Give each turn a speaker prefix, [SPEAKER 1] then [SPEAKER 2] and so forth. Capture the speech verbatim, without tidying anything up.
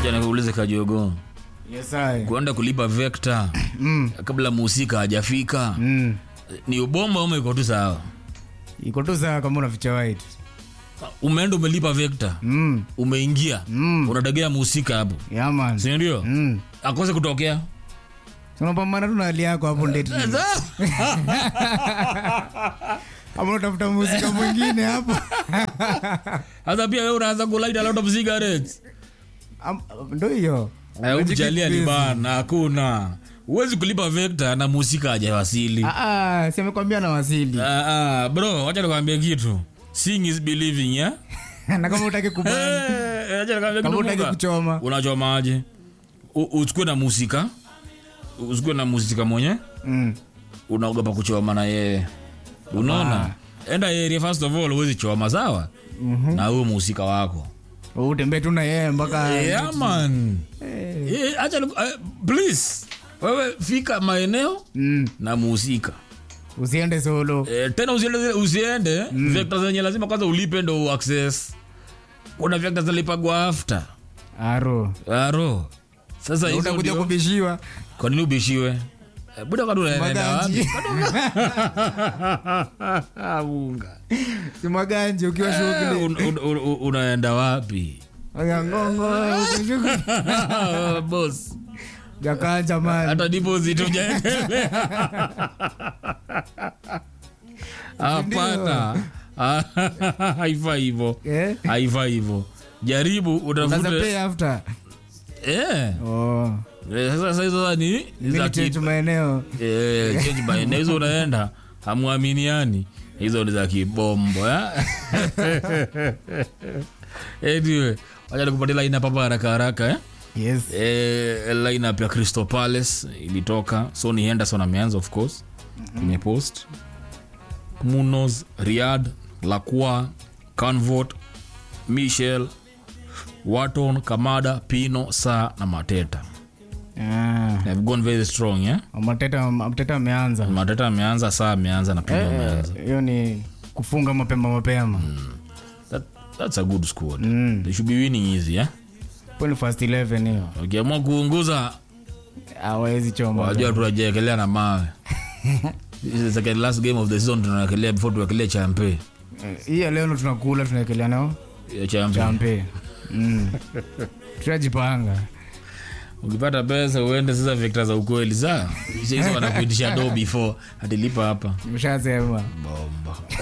[SPEAKER 1] Acha nikuulize Kajogo.
[SPEAKER 2] Yes I.
[SPEAKER 1] Kuenda kulipa Vector
[SPEAKER 2] Mm.
[SPEAKER 1] kabla musika hajafika.
[SPEAKER 2] Mm.
[SPEAKER 1] Ni ubomba au iko tu sawa?
[SPEAKER 2] Iko tu sawa kama unaficha white.
[SPEAKER 1] Umeenda umelipa Vector.
[SPEAKER 2] Mm.
[SPEAKER 1] Umeingia.
[SPEAKER 2] Mm.
[SPEAKER 1] Unategea musika hapo.
[SPEAKER 2] Yeah man.
[SPEAKER 1] Si ndio?
[SPEAKER 2] Mm.
[SPEAKER 1] Akose kutokea.
[SPEAKER 2] Tunapambana tu na hali yako hapo ndeti. Hapo utafuta muziki mwingine hapo.
[SPEAKER 1] Hata pia wewe unaanza ku light a lot of cigarettes.
[SPEAKER 2] Ndio hiyo.
[SPEAKER 1] Ukijalia ni bana hakuna. Uwezi kulipa Vector na musika hajawasili.
[SPEAKER 2] Ah ah, si amekwambia na wasili.
[SPEAKER 1] Ah ah, bro, acha nikwambie kitu. Seeing is believing, yeah?
[SPEAKER 2] Na kama utaki kubani.
[SPEAKER 1] Eh, acha nikwambie kitu.
[SPEAKER 2] Kama utaki kuchoma.
[SPEAKER 1] Unachoma aje? Uchukue na musika. Uchukue na musika mwenye?
[SPEAKER 2] Mm.
[SPEAKER 1] Unaogopa kuchoma na yeye. Unaona? Enda yeye first of all uwezi choma sawa?
[SPEAKER 2] Mhm.
[SPEAKER 1] Na huyo musika wako.
[SPEAKER 2] Utembee tu na yeye mpaka
[SPEAKER 1] Yeah man. Eh, acha please. Wewe fika maeneo
[SPEAKER 2] mm.
[SPEAKER 1] na musika.
[SPEAKER 2] Usiende solo.
[SPEAKER 1] Eh, tena usiende usiende mm. Vector zenye lazima kwanza ulipe ndo access. Kuna Vector zilipa kwa after.
[SPEAKER 2] Aro.
[SPEAKER 1] Aro. Sasa hizo
[SPEAKER 2] utakuja kubishiwa.
[SPEAKER 1] Kwa nini ubishiwe? E, buda kadu unaenda wapi? Unga.
[SPEAKER 2] Si maganji ukiwa shughuli.
[SPEAKER 1] Un, un, un, unaenda wapi?
[SPEAKER 2] Anga ngongo ukishughuli.
[SPEAKER 1] Boss.
[SPEAKER 2] Jakanja man.
[SPEAKER 1] Hata deposit hujaendelea. Hapana. Haifa hivyo.
[SPEAKER 2] Eh?
[SPEAKER 1] Haifa hivyo. Jaribu utafute.
[SPEAKER 2] Unaweza pay after.
[SPEAKER 1] Eh.
[SPEAKER 2] Oh.
[SPEAKER 1] Sasa hizo ni
[SPEAKER 2] za change maeneo.
[SPEAKER 1] Eh, change maeneo hizo unaenda hamuaminiani. Hizo ni za kibombo, ya. Anyway, wacha nikupatie line hapa haraka haraka, eh?
[SPEAKER 2] Yes.
[SPEAKER 1] Eh, line up ya Crystal Palace ilitoka. Sonny Henderson ameanza of course. Mm-hmm. Kwenye post. Munoz, Riyad, Lacroix, Canvot, Michel, Wharton, Kamada, Pino, Sa na Mateta.
[SPEAKER 2] Ah.
[SPEAKER 1] They've gone very strong, yeah?
[SPEAKER 2] Mateta Mateta ameanza.
[SPEAKER 1] Mateta ameanza, Sa ameanza na Pino ameanza.
[SPEAKER 2] Hiyo ni kufunga mapema mapema.
[SPEAKER 1] Mm. That, that's a good squad.
[SPEAKER 2] Mm.
[SPEAKER 1] They should be winning easy, yeah?
[SPEAKER 2] Point first eleven hiyo.
[SPEAKER 1] Ukiamua kuunguza
[SPEAKER 2] hawezi choma.
[SPEAKER 1] Wajua tunajekelea na mawe. This is the second last game of the season tunawekelea before tuwekelea champe.
[SPEAKER 2] Hii leo tunakula tunawekelea nao.
[SPEAKER 1] Ya champe.
[SPEAKER 2] Champe. Mm. Tunajipanga.
[SPEAKER 1] Ukipata pesa uende sasa Vector za ukweli saa. Hizo wanakuitisha do before atilipa hapa.
[SPEAKER 2] Mshasema.
[SPEAKER 1] Bomba.